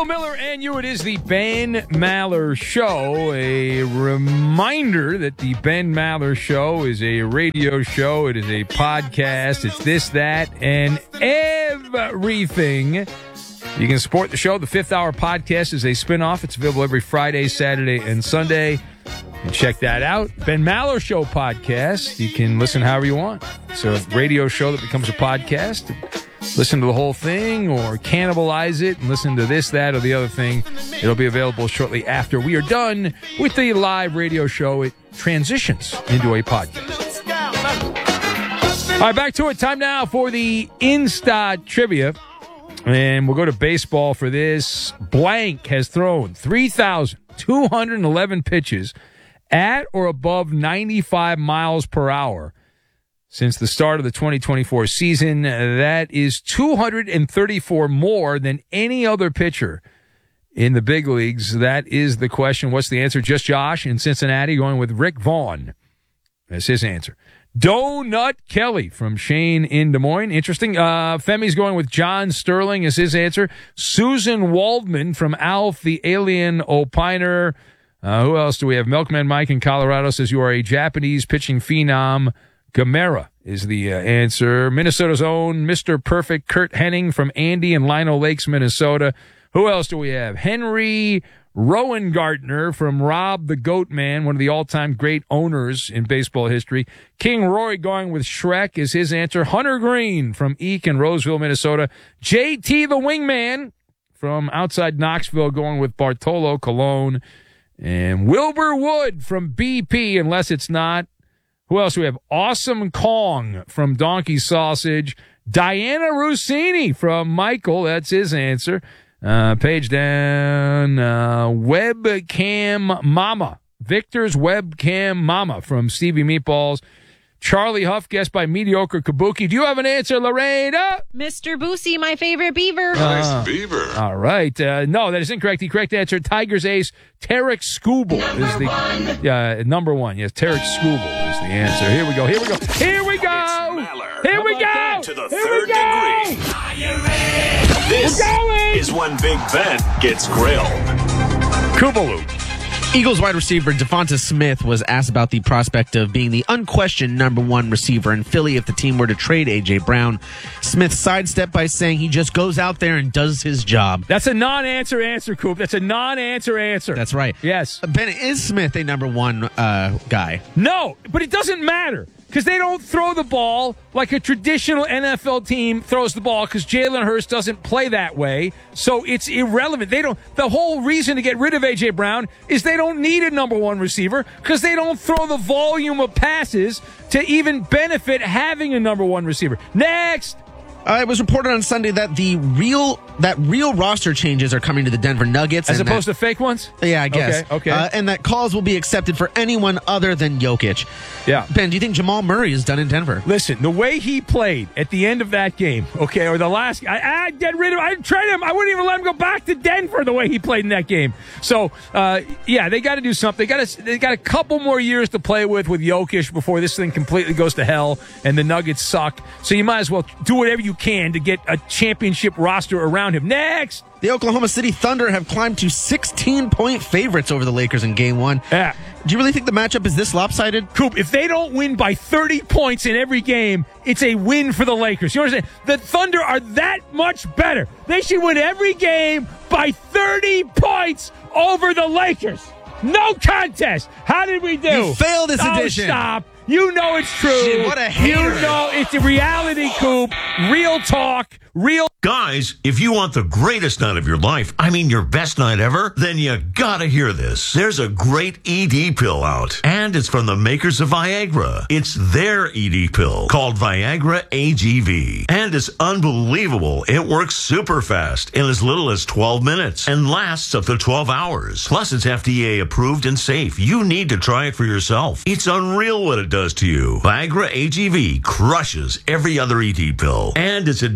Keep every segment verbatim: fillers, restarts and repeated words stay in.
Bill Miller and you. It is the Ben Maller Show. A reminder that the Ben Maller Show is a radio show. It is a podcast. It's this, that, and everything. You can support the show. The Fifth Hour Podcast is a spinoff. It's available every Friday, Saturday, and Sunday. And check that out. Ben Maller Show podcast. You can listen however you want. It's a radio show that becomes a podcast. Listen to the whole thing or cannibalize it and listen to this, that, or the other thing. It'll be available shortly after we are done with the live radio show. It transitions into a podcast. All right, back to it. Time now for the Insta Trivia. And we'll go to baseball for this. Blank has thrown three thousand two hundred eleven pitches at or above ninety-five miles per hour since the start of the twenty twenty-four season. That is two hundred thirty-four more than any other pitcher in the big leagues. That is the question. What's the answer? Just Josh in Cincinnati going with Rick Vaughn. That's his answer. Donut Kelly from Shane in Des Moines. Interesting. Uh, Femi's going with John Sterling as his answer. Susan Waldman from Alf, the Alien Opiner. Uh, who else do we have? Milkman Mike in Colorado says you are a Japanese pitching phenom. Gamera is the uh, answer. Minnesota's own Mister Perfect Kurt Henning from Andy in Lino Lakes, Minnesota. Who else do we have? Henry Rowengartner from Rob the Goat Man, one of the all-time great owners in baseball history. King Roy going with Shrek is his answer. Hunter Green from Eek in Roseville, Minnesota. J T the Wingman from outside Knoxville going with Bartolo Colon. And Wilbur Wood from B P, unless it's not. Who else do we have? Awesome Kong from Donkey Sausage. Diana Rossini from Michael. That's his answer. Uh, page down. Uh, Webcam Mama. Victor's Webcam Mama from Stevie Meatballs. Charlie Huff, guessed by Mediocre Kabuki. Do you have an answer, Lorena? Mister Boosie, my favorite beaver. Nice Uh, beaver. All right. Uh, no, that is incorrect. The correct answer, Tigers ace, Tarek Skubal is the uh, number one. Yes, Tarek Skubal is the answer. Here we go. Here we go. Here we go. Here we go. To the Here third we go. degree. This We're going. is when Big Ben gets grilled. Kubaloo. Eagles wide receiver Devonta Smith was asked about the prospect of being the unquestioned number one receiver in Philly if the team were to trade A J. Brown. Smith sidestepped by saying he just goes out there and does his job. That's a non-answer answer, Coop. That's a non-answer answer. That's right. Yes. Ben, is Smith a number one uh, guy? No, but it doesn't matter because they don't throw the ball like a traditional N F L team throws the ball because Jalen Hurts doesn't play that way. So it's irrelevant. They don't. The whole reason to get rid of A J. Brown is they don't need a number one receiver because they don't throw the volume of passes to even benefit having a number one receiver. Next. Uh, it was reported on Sunday that the real that real roster changes are coming to the Denver Nuggets, As and opposed that, to fake ones? yeah, I guess. Okay, okay. Uh, and that calls will be accepted for anyone other than Jokic. Yeah. Ben, do you think Jamal Murray is done in Denver? Listen, the way he played at the end of that game, okay, or the last, I, I'd get rid of him. I'd trade him. I wouldn't even let him go back to Denver the way he played in that game. So, uh, yeah, they got to do something. They got to, they got a couple more years to play with with Jokic before this thing completely goes to hell and the Nuggets suck. So you might as well do whatever you can to get a championship roster around him. Next. The Oklahoma City Thunder have climbed to sixteen-point favorites over the Lakers in Game one. Yeah. Do you really think the matchup is this lopsided? Coop, if they don't win by thirty points in every game, it's a win for the Lakers. You understand? The Thunder are that much better. They should win every game by thirty points over the Lakers. No contest. How did we do? You failed this oh, edition. Stop. You know it's true. Shit, what a hater. You know it's a reality, Coop. Real talk. Real. Guys, if you want the greatest night of your life, I mean your best night ever, then you gotta hear this. There's a great E D pill out, and it's from the makers of Viagra. It's their E D pill called Viagra A G V, and it's unbelievable. It works super fast in as little as twelve minutes and lasts up to twelve hours. Plus, it's F D A approved and safe. You need to try it for yourself. It's unreal what it does to you. Viagra A G V crushes every other E D pill, and it's endorsed by the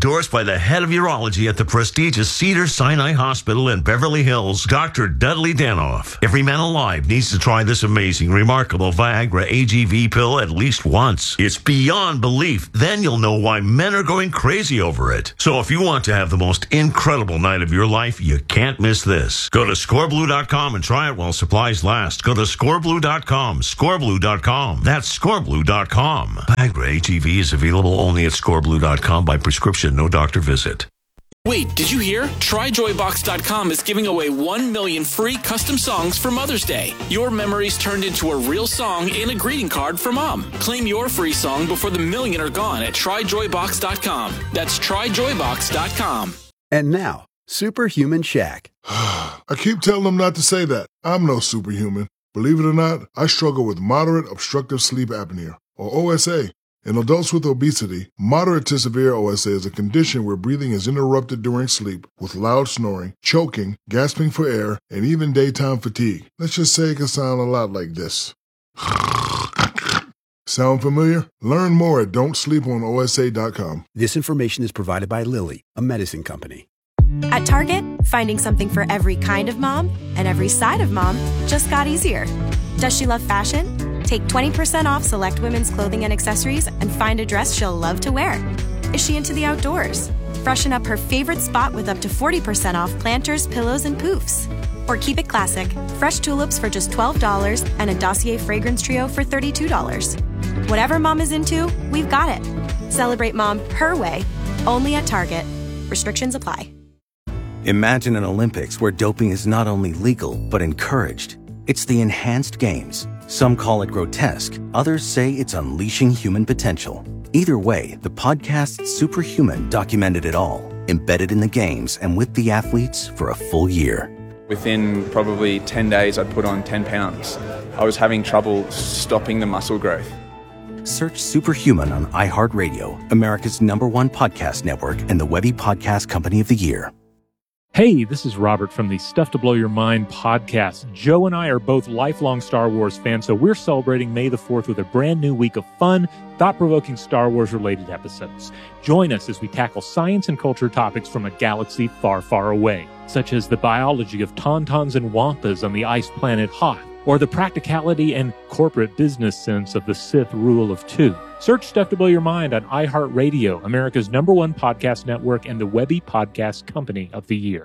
the head of urology at the prestigious Cedars-Sinai Hospital in Beverly Hills, Doctor Dudley Danoff. Every man alive needs to try this amazing, remarkable Viagra A G V pill at least once. It's beyond belief. Then you'll know why men are going crazy over it. So if you want to have the most incredible night of your life, you can't miss this. Go to score blue dot com and try it while supplies last. Go to score blue dot com, score blue dot com. That's score blue dot com. Viagra A G V is available only at score blue dot com by prescription, no doctor visit. Wait, did you hear? try joy box dot com is giving away one million free custom songs for Mother's Day. Your memories turned into a real song and a greeting card for Mom. Claim your free song before the million are gone at try joy box dot com. That's try joy box dot com. And now, Superhuman Shaq. I keep telling them not to say that. I'm no superhuman. Believe it or not, I struggle with moderate obstructive sleep apnea, or O S A. In adults with obesity, moderate to severe O S A is a condition where breathing is interrupted during sleep with loud snoring, choking, gasping for air, and even daytime fatigue. Let's just say it can sound a lot like this. Sound familiar? Learn more at don't sleep on O S A dot com. This information is provided by Lilly, a medicine company. At Target, finding something for every kind of mom and every side of mom just got easier. Does she love fashion? Take twenty percent off select women's clothing and accessories and find a dress she'll love to wear. Is she into the outdoors? Freshen up her favorite spot with up to forty percent off planters, pillows, and poofs. Or keep it classic, fresh tulips for just twelve dollars and a Dossier fragrance trio for thirty-two dollars. Whatever mom is into, we've got it. Celebrate mom her way, only at Target. Restrictions apply. Imagine an Olympics where doping is not only legal, but encouraged. It's the Enhanced Games. Some call it grotesque. Others say it's unleashing human potential. Either way, the podcast Superhuman documented it all, embedded in the games and with the athletes for a full year. Within probably ten days, I'd put on ten pounds. I was having trouble stopping the muscle growth. Search Superhuman on iHeartRadio, America's number one podcast network and the Webby Podcast Company of the Year. Hey, this is Robert from the Stuff to Blow Your Mind podcast. Joe and I are both lifelong Star Wars fans, so we're celebrating May the fourth with a brand new week of fun, thought-provoking Star Wars-related episodes. Join us as we tackle science and culture topics from a galaxy far, far away, such as the biology of tauntauns and wampas on the ice planet Hoth, or the practicality and corporate business sense of the Sith rule of two. Search Stuff to Blow Your Mind on iHeartRadio, America's number one podcast network and the Webby Podcast Company of the Year.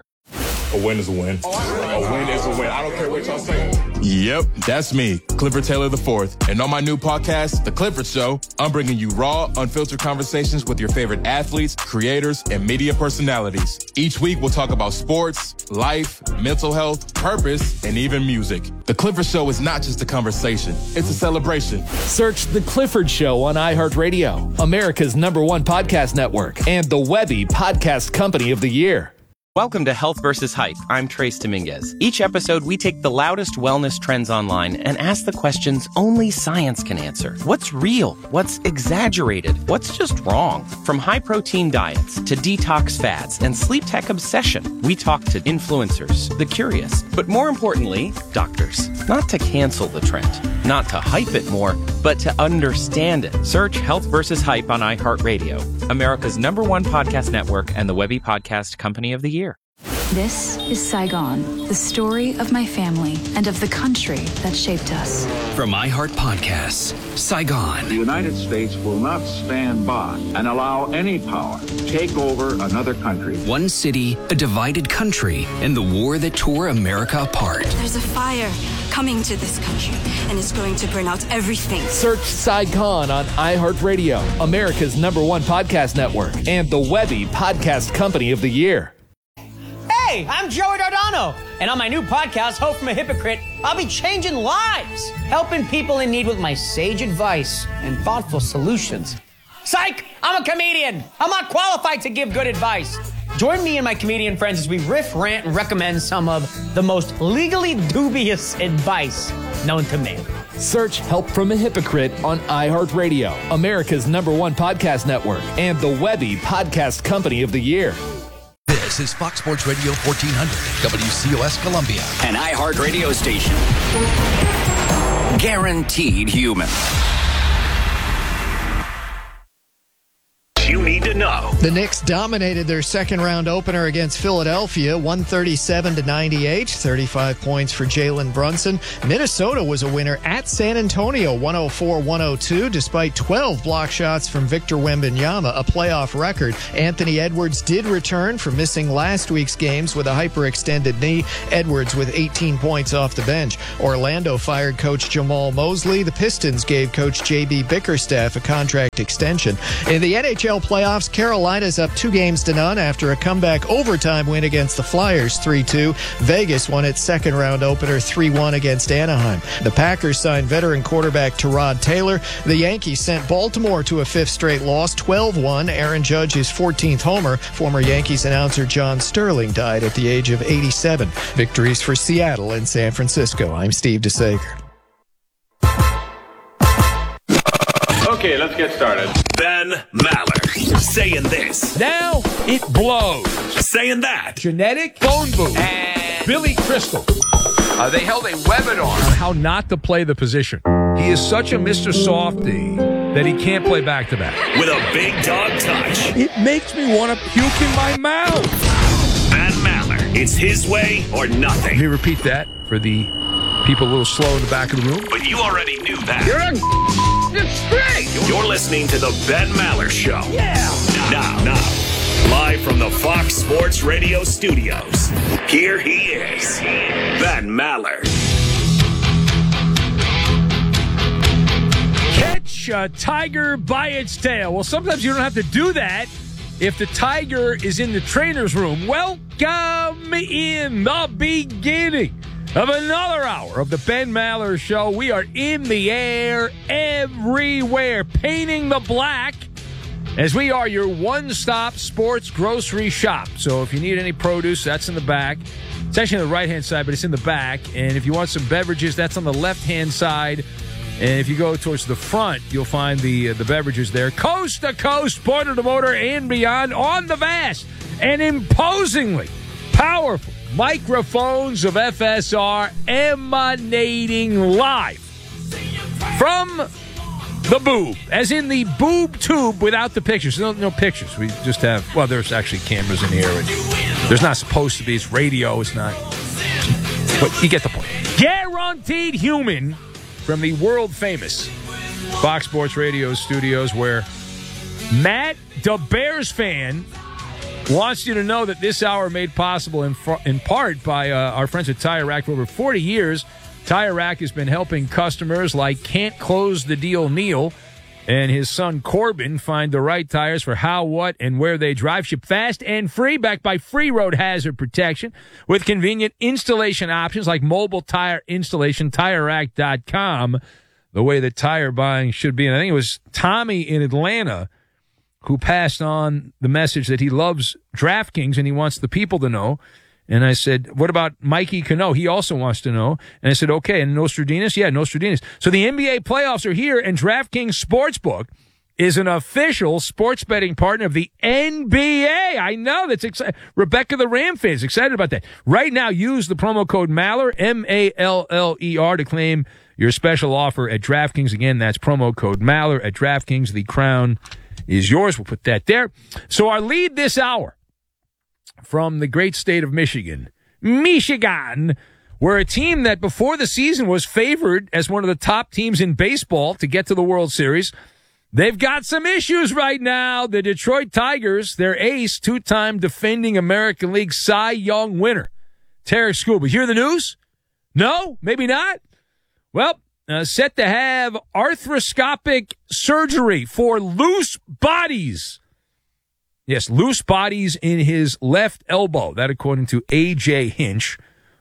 A win is a win. A win is a win. I don't care what y'all say. Yep, that's me, Clifford Taylor the fourth. And on my new podcast, The Clifford Show, I'm bringing you raw, unfiltered conversations with your favorite athletes, creators, and media personalities. Each week, we'll talk about sports, life, mental health, purpose, and even music. The Clifford Show is not just a conversation. It's a celebration. Search The Clifford Show on iHeartRadio, America's number one podcast network, and the Webby Podcast Company of the Year. Welcome to Health versus Hype. I'm Trace Dominguez. Each episode, we take the loudest wellness trends online and ask the questions only science can answer. What's real? What's exaggerated? What's just wrong? From high-protein diets to detox fads and sleep tech obsession, we talk to influencers, the curious, but more importantly, doctors. Not to cancel the trend, not to hype it more, but to understand it. Search Health versus Hype on iHeartRadio, America's number one podcast network and the Webby Podcast Company of the Year. This is Saigon, the story of my family and of the country that shaped us. From iHeart Podcasts, Saigon. The United States will not stand by and allow any power to take over another country. One city, a divided country, and the war that tore America apart. There's a fire coming to this country, and it's going to burn out everything. Search Saigon on iHeartRadio, America's number one podcast network, and the Webby Podcast Company of the Year. Hey, I'm Joey Dardano, and on my new podcast, Hope from a Hypocrite, I'll be changing lives, helping people in need with my sage advice and thoughtful solutions. Psych! I'm a comedian. I'm not qualified to give good advice. Join me and my comedian friends as we riff, rant, and recommend some of the most legally dubious advice known to man. Search Help from a Hypocrite on iHeartRadio, America's number one podcast network, and the Webby Podcast Company of the Year. This is Fox Sports Radio fourteen hundred, W C O S Columbia. An iHeart radio station. Guaranteed human. You need to to know. The Knicks dominated their second-round opener against Philadelphia, one thirty-seven to ninety-eight, thirty-five points for Jalen Brunson. Minnesota was a winner at San Antonio, one oh four one oh two, despite twelve block shots from Victor Wembanyama, a playoff record. Anthony Edwards did return from missing last week's games with a hyperextended knee. Edwards with eighteen points off the bench. Orlando fired coach Jamal Mosley. The Pistons gave coach J B Bickerstaff a contract extension. In the N H L playoffs, Carolina's up two games to none after a comeback overtime win against the Flyers three two. Vegas won its second round opener three one against Anaheim. The Packers signed veteran quarterback Tyrod Taylor. The Yankees sent Baltimore to a fifth straight loss, twelve one. Aaron Judge his fourteenth homer. Former Yankees announcer John Sterling died at the age of eighty-seven. Victories for Seattle and San Francisco. I'm Steve DeSager. Okay, let's get started. Ben Maller saying this. Now it blows. Saying that. Genetic phone booth. And Billy Crystal. Uh, they held a webinar on how not to play the position. He is such a Mister Softy that he can't play back-to-back. With a big dog touch. It makes me want to puke in my mouth. Ben Maller. It's his way or nothing. Let me repeat that for the people a little slow in the back of the room. But you already knew that. You're a straight. You're listening to the Ben Maller Show. Yeah. Now, now, live from the Fox Sports Radio studios, here he is, Ben Maller. Catch a tiger by its tail. Well, sometimes you don't have to do that if the tiger is in the trainer's room. Welcome in the beginning of another hour of the Ben Maller Show. We are in the air everywhere, painting the black, as we are your one-stop sports grocery shop. So if you need any produce, that's in the back. It's actually on the right-hand side, but it's in the back. And if you want some beverages, that's on the left-hand side. And if you go towards the front, you'll find the uh, the beverages there. Coast to coast, border to border, and beyond on the vast and imposingly powerful microphones of F S R emanating live from the boob, as in the boob tube without the pictures. No, no pictures. We just have, well, there's actually cameras in here. And there's not supposed to be. It's radio. It's not. But you get the point. Guaranteed human from the world-famous Fox Sports Radio studios, where Matt, the Bears fan, wants you to know that this hour made possible in, in part by uh, our friends at Tire Rack. For over forty years, Tire Rack has been helping customers like Can't Close the Deal Neil and his son Corbin find the right tires for how, what, and where they drive. Ship fast and free, backed by free road hazard protection with convenient installation options like mobile tire installation, tire rack dot com, the way that tire buying should be. And I think it was Tommy in Atlanta who passed on the message that he loves DraftKings and he wants the people to know. And I said, what about Mikey Cano? He also wants to know. And I said, okay, and Nostradamus? Yeah, Nostradamus. So the N B A playoffs are here, and DraftKings Sportsbook is an official sports betting partner of the N B A. I know, that's exciting. Rebecca the Ram fan is excited about that. Right now, use the promo code Maller, M A L L E R, to claim your special offer at DraftKings. Again, that's promo code Maller at DraftKings. The crown is yours. We'll put that there. So our lead this hour from the great state of Michigan, Michigan, where a team that before the season was favored as one of the top teams in baseball to get to the World Series, they've got some issues right now. The Detroit Tigers, their ace, two-time defending American League Cy Young winner, Tarek Skubal. Hear the news? No? Maybe not? Well, uh, set to have arthroscopic surgery for loose bodies. Yes, loose bodies in his left elbow. That according to A J Hinch.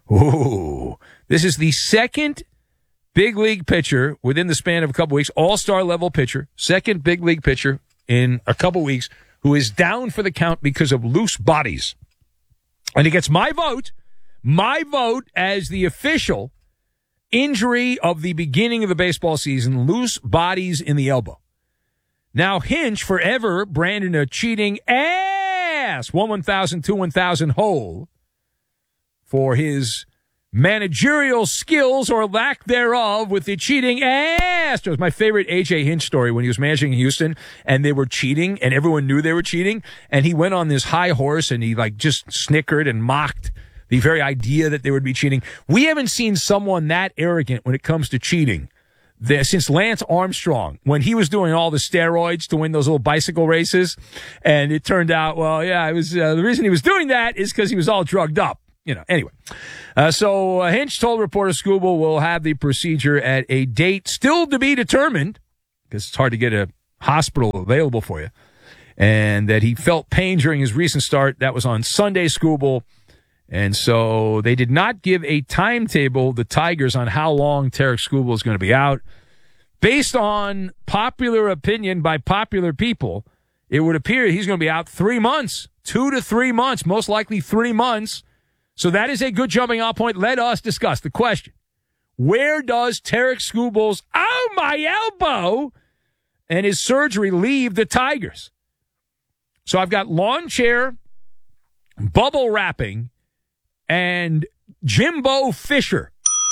Ooh. This is the second big league pitcher within the span of a couple weeks, all-star level pitcher, second big league pitcher in a couple weeks who is down for the count because of loose bodies. And he gets my vote, my vote as the official injury of the beginning of the baseball season, loose bodies in the elbow. Now, Hinch, forever branded a cheating ass, one one thousand, two one thousand hole for his managerial skills or lack thereof with the cheating Astros. My favorite A J Hinch story when he was managing Houston and they were cheating and everyone knew they were cheating. And he went on this high horse and he like just snickered and mocked the very idea that they would be cheating. We haven't seen someone that arrogant when it comes to cheating there since Lance Armstrong, when he was doing all the steroids to win those little bicycle races. And it turned out, well, yeah, it was uh, the reason he was doing that is because he was all drugged up. You know, anyway. Uh, so uh, Hinch told reporter Scooble will have the procedure at a date still to be determined, because it's hard to get a hospital available for you, and that he felt pain during his recent start. That was on Sunday, Scooble. And so they did not give a timetable, the Tigers, on how long Tarik Skubal is going to be out. Based on popular opinion by popular people, it would appear he's going to be out three months, two to three months, most likely three months. So that is a good jumping off point. Let us discuss the question. Where does Tarik Skubal's, oh, my elbow, and his surgery leave the Tigers? So I've got lawn chair, bubble wrapping, and Jimbo Fisher.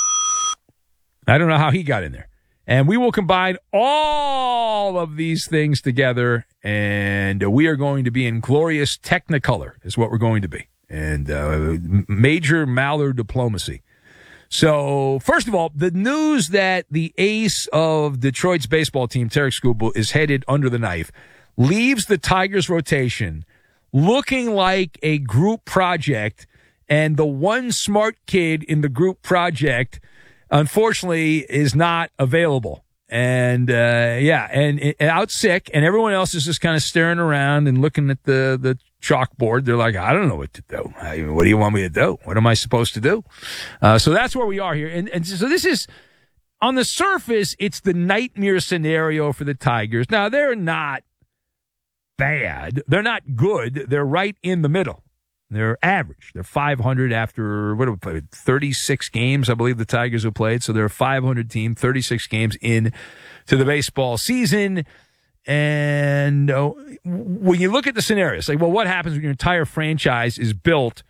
I don't know how he got in there. And we will combine all of these things together, and we are going to be in glorious Technicolor is what we're going to be. And uh, major Maller diplomacy. So, first of all, the news that the ace of Detroit's baseball team, Tarik Skubal, is headed under the knife leaves the Tigers' rotation looking like a group project, and the one smart kid in the group project, unfortunately, is not available. And, uh, yeah, and, and out sick, and everyone else is just kind of staring around and looking at the, the chalkboard. They're like, I don't know what to do. I, what do you want me to do? What am I supposed to do? Uh, so that's where we are here. And, and so this is, on the surface, it's the nightmare scenario for the Tigers. Now, they're not bad. They're not good. They're right in the middle. They're average. They're five hundred after, what have we played, thirty-six games, I believe the Tigers have played. So they're a five hundred team, thirty-six games in to the baseball season. And uh, when you look at the scenarios, like, well, what happens when your entire franchise is built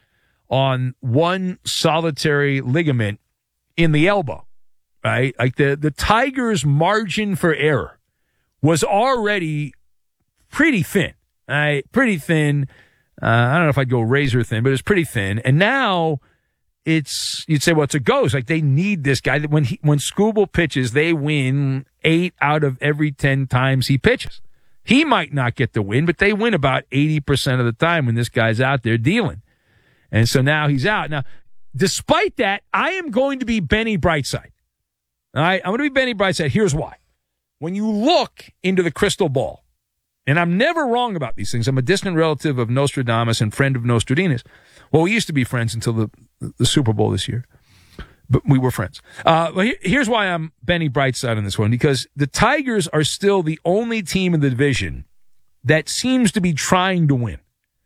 on one solitary ligament in the elbow, right? Like the, the Tigers' margin for error was already pretty thin, right? Pretty thin. Uh, I don't know if I'd go razor thin, but it's pretty thin. And now it's, you'd say, well, it's a ghost. Like, they need this guy. When he, when Skubal pitches, they win eight out of every ten times he pitches. He might not get the win, but they win about eighty percent of the time when this guy's out there dealing. And so now he's out. Now, despite that, I am going to be Benny Brightside. All right? I'm going to be Benny Brightside. Here's why. When you look into the crystal ball, and I'm never wrong about these things. I'm a distant relative of Nostradamus and friend of Nostradinus. Well, we used to be friends until the, the Super Bowl this year. But we were friends. Uh, well, here's why I'm Benny Brightside on this one. Because the Tigers are still the only team in the division that seems to be trying to win,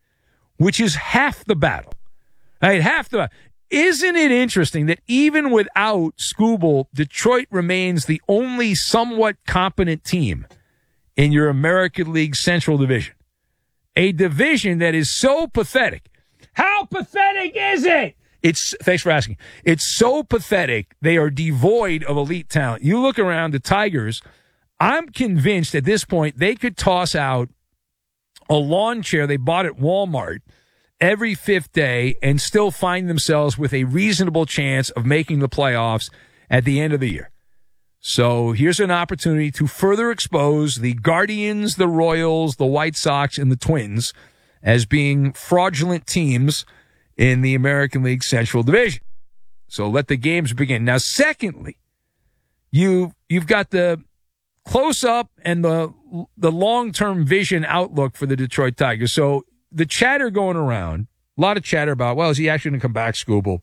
which is half the battle. Right? Half the Isn't it interesting that even without Skubal, Detroit remains the only somewhat competent team in your American League Central Division? A division that is so pathetic. How pathetic is it? It's, thanks for asking. It's so pathetic, they are devoid of elite talent. You look around the Tigers, I'm convinced at this point they could toss out a lawn chair they bought at Walmart every fifth day and still find themselves with a reasonable chance of making the playoffs at the end of the year. So here's an opportunity to further expose the Guardians, the Royals, the White Sox, and the Twins as being fraudulent teams in the American League Central Division. So let the games begin. Now, secondly, you, you've got the close-up and the, the long-term vision outlook for the Detroit Tigers. So the chatter going around, a lot of chatter about, well, is he actually going to come back, Skubal,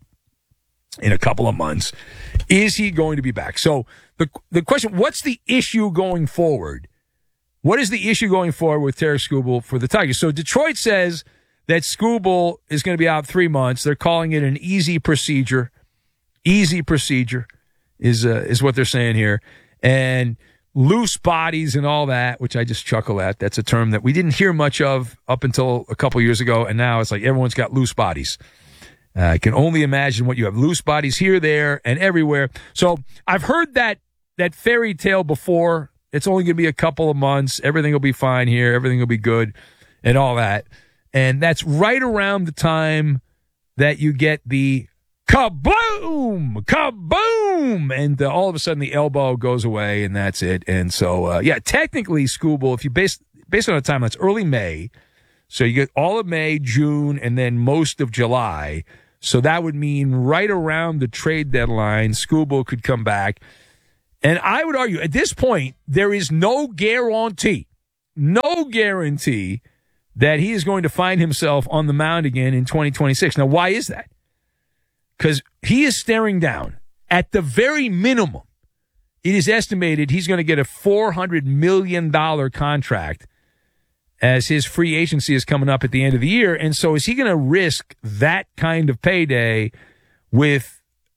in a couple of months? Is he going to be back? So the the question, what's the issue going forward? What is the issue going forward with Tarik Skubal for the Tigers? So Detroit says that Skubal is going to be out three months. They're calling it an easy procedure. Easy procedure is uh, is what they're saying here. And loose bodies and all that, which I just chuckle at. That's a term that we didn't hear much of up until a couple years ago, and now it's like everyone's got loose bodies. Uh, I can only imagine what you have. Loose bodies here, there, and everywhere. So I've heard that that fairy tale before. It's only going to be a couple of months. Everything will be fine here. Everything will be good and all that. And that's right around the time that you get the kaboom, kaboom, and uh, all of a sudden the elbow goes away, and that's it. And so, uh, yeah, technically, Scooble, if you base based on the time, that's early May. So you get all of May, June, and then most of July. So that would mean right around the trade deadline, Scooble could come back. And I would argue, at this point, there is no guarantee, no guarantee that he is going to find himself on the mound again in twenty twenty-six. Now, why is that? Because he is staring down, at the very minimum, it is estimated he's going to get a four hundred million dollars contract as his free agency is coming up at the end of the year. And so is he going to risk that kind of payday with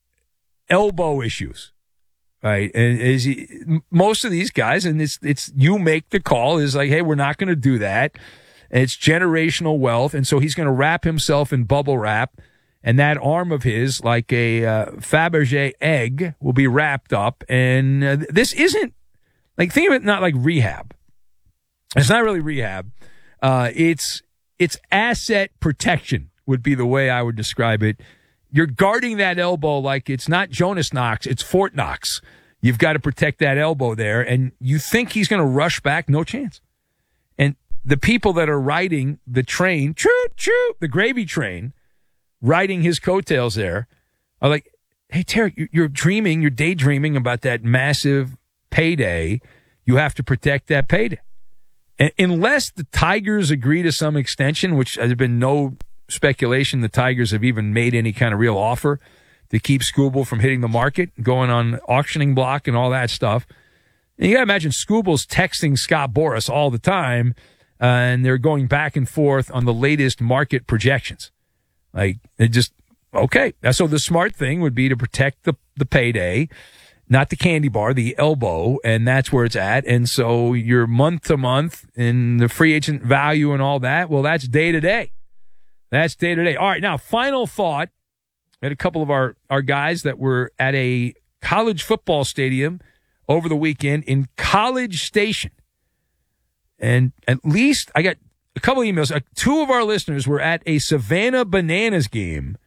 elbow issues? Right. And is he, most of these guys, and it's, it's, you make the call, is like, hey, we're not going to do that. And it's generational wealth. And so he's going to wrap himself in bubble wrap. And that arm of his, like a uh, Fabergé egg, will be wrapped up. And uh, this isn't, like, think of it not like rehab. It's not really rehab. Uh, it's it's asset protection would be the way I would describe it. You're guarding that elbow like it's not Jonas Knox, it's Fort Knox. You've got to protect that elbow there, and you think he's going to rush back? No chance. And the people that are riding the train, choo choo, the gravy train, riding his coattails there, are like, hey, Terry, you're dreaming, you're daydreaming about that massive payday. You have to protect that payday. Unless the Tigers agree to some extension, which there's been no speculation the Tigers have even made any kind of real offer to keep Scooble from hitting the market, going on auctioning block and all that stuff. And you got to imagine Scooble's texting Scott Boras all the time, uh, and they're going back and forth on the latest market projections. Like, it just, okay. So the smart thing would be to protect the, the payday, not the candy bar, the elbow, and that's where it's at. And so your month to month and the free agent value and all that, well, that's day to day. That's day to day. All right, now, final thought. We had a couple of our, our guys that were at a college football stadium over the weekend in College Station. And at least I got a couple of emails. Two of our listeners were at a Savannah Bananas game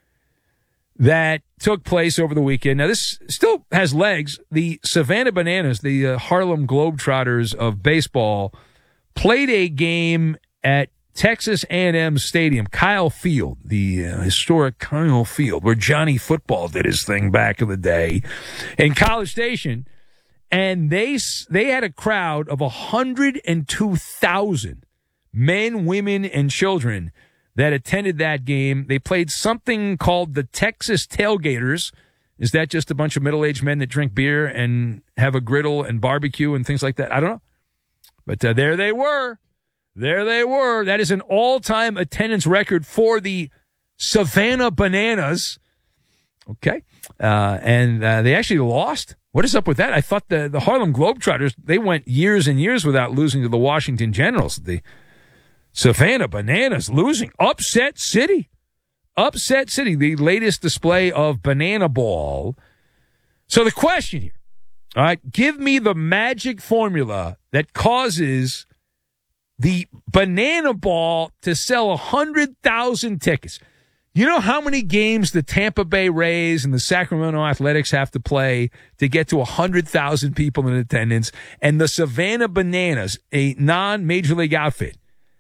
that took place over the weekend. Now, this still has legs. The Savannah Bananas, the uh, Harlem Globetrotters of baseball, played a game at Texas A and M Stadium, Kyle Field, the uh, historic Kyle Field, where Johnny Football did his thing back in the day, in College Station. And they they had a crowd of one hundred two thousand men, women, and children that attended that game. They played something called the Texas Tailgaters. Is that just a bunch of middle-aged men that drink beer and have a griddle and barbecue and things like that? I don't know. But uh, there they were. There they were. That is an all-time attendance record for the Savannah Bananas. Okay. Uh, and uh, they actually lost. What is up with that? I thought the, the Harlem Globetrotters, they went years and years without losing to the Washington Generals. The Savannah Bananas losing. Upset City. Upset City, the latest display of banana ball. So the question here, all right, give me the magic formula that causes the banana ball to sell one hundred thousand tickets. You know how many games the Tampa Bay Rays and the Sacramento Athletics have to play to get to one hundred thousand people in attendance? And the Savannah Bananas, a non-major league outfit,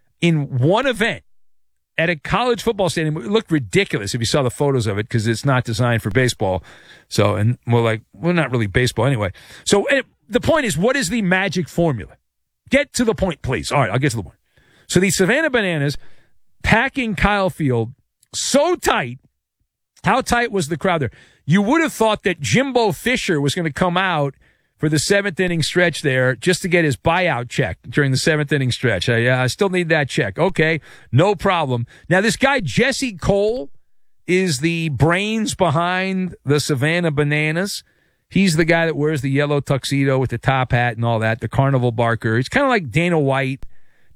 in one event at a college football stadium, it looked ridiculous if you saw the photos of it because it's not designed for baseball. So, and we're like, well, not really baseball anyway. So it, the point is, what is the magic formula? Get to the point, please. All right, I'll get to the point. So the Savannah Bananas packing Kyle Field so tight. How tight was the crowd there? You would have thought that Jimbo Fisher was going to come out for the seventh inning stretch there just to get his buyout check during the seventh inning stretch. I, uh, I still need that check. Okay, no problem. Now, this guy, Jesse Cole, is the brains behind the Savannah Bananas. He's the guy that wears the yellow tuxedo with the top hat and all that, the carnival barker. He's kind of like Dana White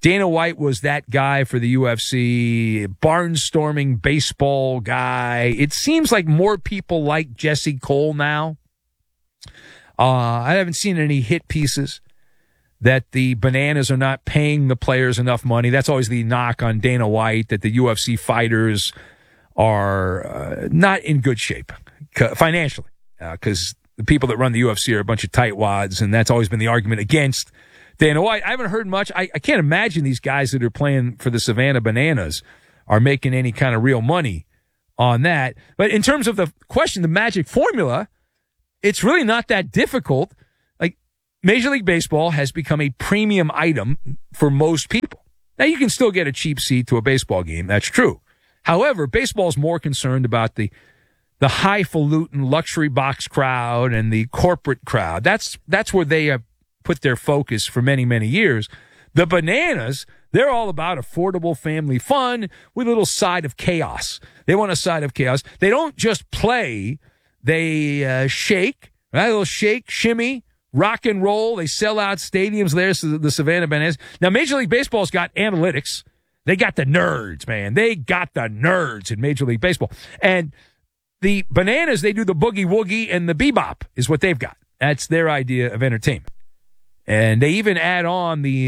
Dana White was that guy for the U F C, barnstorming baseball guy. It seems like more people like Jesse Cole now. Uh, I haven't seen any hit pieces that the Bananas are not paying the players enough money. That's always the knock on Dana White, that the U F C fighters are uh, not in good shape financially, because uh, the people that run the U F C are a bunch of tightwads, and that's always been the argument against Dana White. I haven't heard much. I, I can't imagine these guys that are playing for the Savannah Bananas are making any kind of real money on that. But in terms of the question, the magic formula, it's really not that difficult. Like, Major League Baseball has become a premium item for most people. Now, you can still get a cheap seat to a baseball game. That's true. However, baseball is more concerned about the the highfalutin luxury box crowd and the corporate crowd. That's that's where they have put their focus for many, many years. The Bananas, they're all about affordable family fun with a little side of chaos. They want a side of chaos. They don't just play. They uh, shake, right? A little shake, shimmy, rock and roll. They sell out stadiums there, so the Savannah Bananas. Now, Major League Baseball's got analytics. They got the nerds, man. They got the nerds in Major League Baseball. And the Bananas, they do the boogie woogie and the bebop is what they've got. That's their idea of entertainment. And they even add on the